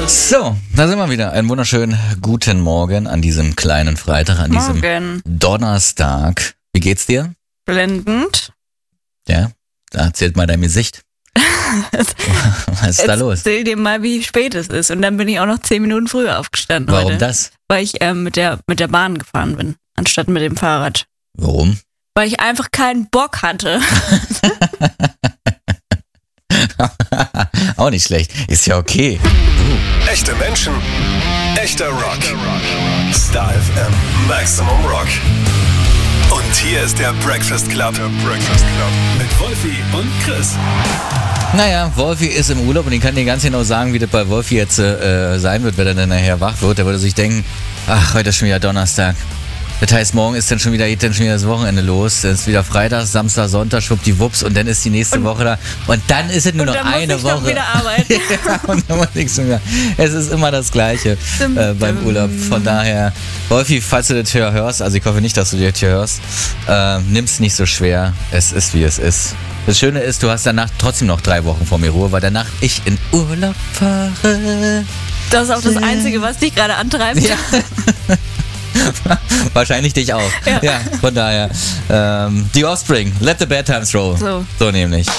So, da sind wir wieder. Einen wunderschönen guten Morgen an diesem kleinen Freitag, an diesem Donnerstag. Wie geht's dir? Blendend. Ja, da erzählt mal dein Gesicht. Was ist da los? Erzähl dir mal, wie spät es ist. Und dann bin ich auch noch 10 Minuten früher aufgestanden. Warum heute, das? Weil ich mit der Bahn gefahren bin, anstatt mit dem Fahrrad. Warum? Weil ich einfach keinen Bock hatte. Auch nicht schlecht. Ist ja okay. Echte Menschen, echter Rock. Star FM, Maximum Rock. Und hier ist der Breakfast Club. Mit Wolfi und Chris. Naja, Wolfi ist im Urlaub und ich kann dir ganz genau sagen, wie das bei Wolfi jetzt sein wird, wenn er dann nachher wach wird. Der würde sich denken, ach, heute ist schon wieder Donnerstag. Das heißt, morgen ist dann schon wieder, geht dann schon wieder das Wochenende los. Dann ist wieder Freitag, Samstag, Sonntag, schwuppdiwupps und dann ist die nächste Woche da. Und dann ist es nur noch eine Woche. Und dann muss ich noch wieder arbeiten. Ja, und dann muss ich schon wieder. Es ist immer das Gleiche beim Urlaub. Von daher, Wolfi, falls du das hier hörst, also ich hoffe nicht, dass du das hier hörst, nimm's nicht so schwer. Es ist, wie es ist. Das Schöne ist, du hast danach trotzdem noch 3 Wochen vor mir Ruhe, weil danach ich in Urlaub fahre. Das ist auch das Einzige, was dich gerade antreibt. Ja. Wahrscheinlich dich auch. Ja, von daher. Die Offspring, let the bad times roll. So nämlich.